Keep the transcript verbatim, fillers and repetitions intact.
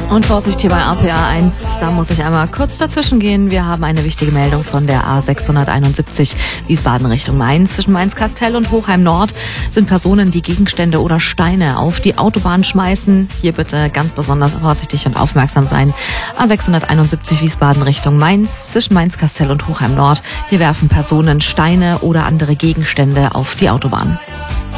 Und Vorsicht hier bei A P A eins, da muss ich einmal kurz dazwischen gehen. Wir haben eine wichtige Meldung von der A sechshunderteinundsiebzig Wiesbaden Richtung Mainz. Zwischen Mainz-Kastel und Hochheim Nord sind Personen, die Gegenstände oder Steine auf die Autobahn schmeißen. Hier bitte ganz besonders vorsichtig und aufmerksam sein. A sechshunderteinundsiebzig Wiesbaden Richtung Mainz. Zwischen Mainz-Kastel und Hochheim Nord. Hier werfen Personen Steine oder andere Gegenstände auf die Autobahn.